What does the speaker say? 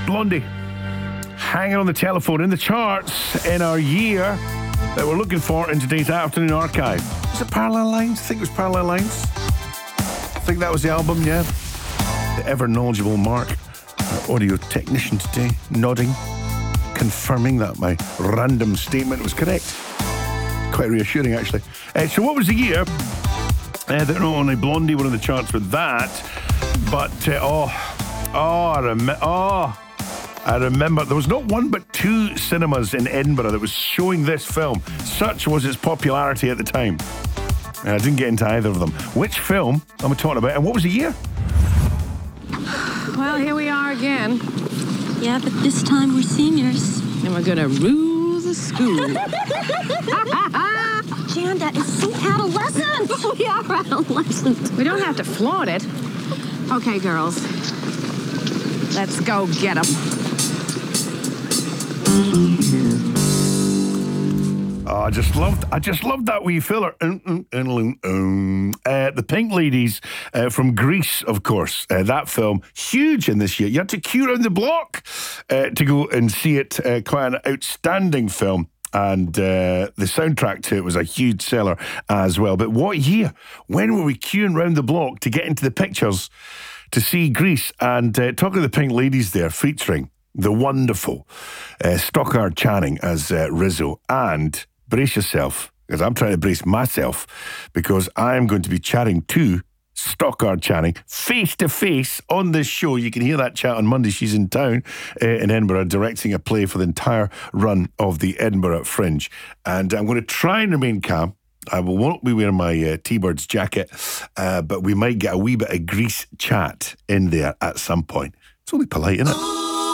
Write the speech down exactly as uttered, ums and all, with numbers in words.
Blondie. Hanging on the telephone in the charts in our year that we're looking for in today's afternoon archive. Was it Parallel Lines? I think it was Parallel Lines. I think that was the album, yeah. The ever knowledgeable Mark, our audio technician today, nodding, confirming that my random statement was correct. Quite reassuring, actually. Uh, so what was the year uh, that not only Blondie were on the charts with that, but, uh, oh, oh, I remember, oh, I remember there was not one but two cinemas in Edinburgh that was showing this film. Such was its popularity at the time. And I didn't get into either of them. Which film am I talking about, and what was the year? Well, here we are again. Yeah, but this time we're seniors. And we're gonna rule the school. Janda is so adolescent. We are adolescent. We don't have to flaunt it. Okay, girls. Let's go get them. Oh, I just loved, I just loved that wee filler. Um, um, um, um. Uh, the Pink Ladies uh, from Greece, of course. Uh, that film, huge in this year. You had to queue around the block uh, to go and see it. Uh, quite an outstanding film. And uh, the soundtrack to it was a huge seller as well. But what year? When were we queuing around the block to get into the pictures to see Greece? And uh, talking to the Pink Ladies there, featuring the wonderful uh, Stockard Channing as uh, Rizzo. And brace yourself, because I'm trying to brace myself, because I'm going to be chatting to Stockard Channing face to face on this show. You can hear that chat on Monday. She's in town uh, in Edinburgh directing a play for the entire run of the Edinburgh Fringe. And I'm going to try and remain calm. I will, won't be wearing my uh, T-Birds jacket, uh, but we might get a wee bit of Grease chat in there at some point. It's only polite, isn't it?